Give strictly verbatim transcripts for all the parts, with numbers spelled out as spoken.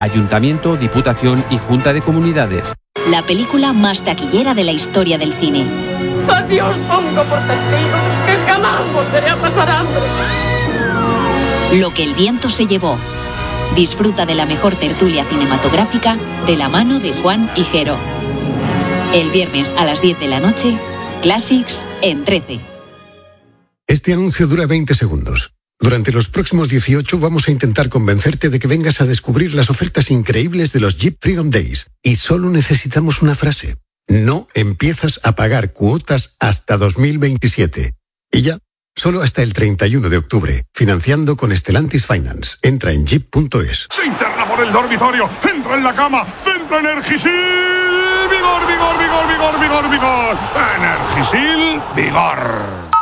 Ayuntamiento, Diputación y Junta de Comunidades. La película más taquillera de la historia del cine. A Dios pongo por testigo que jamás volveré a pasar hambre. Lo que el viento se llevó. Disfruta de la mejor tertulia cinematográfica de la mano de Juan y Jero. El viernes a las diez de la noche, Classics en trece. Este anuncio dura veinte segundos. Durante los próximos dieciocho vamos a intentar convencerte de que vengas a descubrir las ofertas increíbles de los Jeep Freedom Days. Y solo necesitamos una frase. No empiezas a pagar cuotas hasta dos mil veintisiete. Y ya, solo hasta el treinta y uno de octubre. Financiando con Stellantis Finance. Entra en jeep punto es. Se interna por el dormitorio. Entra en la cama. Centra Energisil. Vigor, vigor, vigor, vigor, vigor, vigor. Energisil, vigor.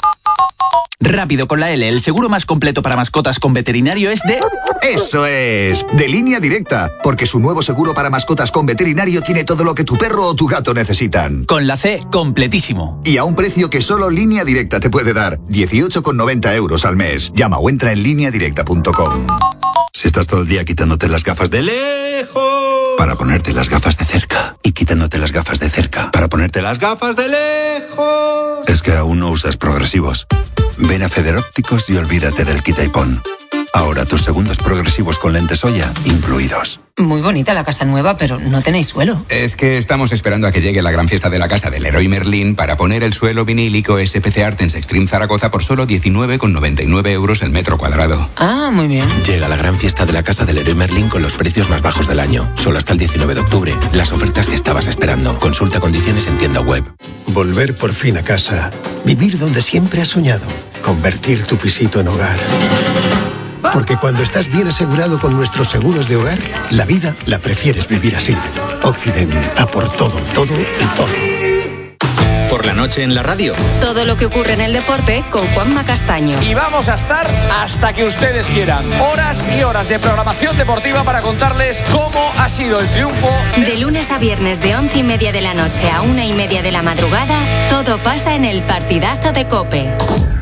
Rápido con la L, el seguro más completo para mascotas con veterinario es de... ¡Eso es! De Línea Directa, porque su nuevo seguro para mascotas con veterinario tiene todo lo que tu perro o tu gato necesitan. Con la C, completísimo. Y a un precio que solo Línea Directa te puede dar, dieciocho con noventa euros al mes. Llama o entra en línea directa punto com. Si estás todo el día quitándote las gafas de lejos para ponerte las gafas de cerca y quitándote las gafas de cerca para ponerte las gafas de lejos, es que aún no usas progresivos. Ven a Federópticos y olvídate del quita y pon. Ahora tus segundos progresivos con lentes Oya incluidos. Muy bonita la casa nueva, pero no tenéis suelo. Es que estamos esperando a que llegue la gran fiesta de la casa del Leroy Merlin para poner el suelo vinílico S P C Artens Extreme Zaragoza por solo diecinueve con noventa y nueve euros el metro cuadrado. Ah, muy bien. Llega la gran fiesta de la casa del Leroy Merlin con los precios más bajos del año. Solo hasta el diecinueve de octubre. Las ofertas que estabas esperando. Consulta condiciones en tienda web. Volver por fin a casa. Vivir donde siempre has soñado. Convertir tu pisito en hogar. Porque cuando estás bien asegurado con nuestros seguros de hogar, la vida la prefieres vivir así. Occident, a por todo, todo y todo. Por la noche en la radio. Todo lo que ocurre en el deporte con Juanma Castaño. Y vamos a estar hasta que ustedes quieran. Horas y horas de programación deportiva para contarles cómo ha sido el triunfo. De lunes a viernes de once y media de la noche a una y media de la madrugada, todo pasa en el partidazo de COPE.